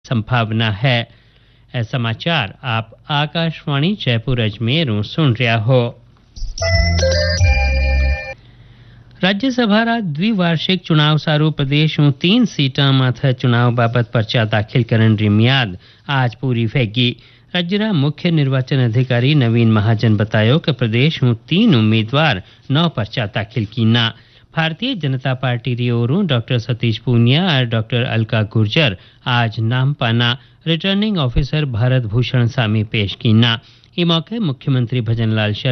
संभावना है। समाचार आप आकाशवाणी जयपुर अजमेर सुन रहा हो। राज्यसभा द्विवार्षिक चुनाव सारू प्रदेश 3 सीटा माथे चुनाव बाबत पर्चा दाखिल करने मियाद आज पूरी वेगी। राज्य मुख्य निर्वाचन अधिकारी नवीन महाजन बतायो कि प्रदेश 3 उम्मीदवार 9 पर्चा दाखिल कीना। भारतीय जनता पार्टी री ओरों डॉक्टर सतीश पूनिया और डॉक्टर अलका गुर्जर आज नाम पाना रिटर्निंग ऑफिसर भारत भूषण सामी पेश कीना। इस मौके मुख्यमंत्री भजन लाल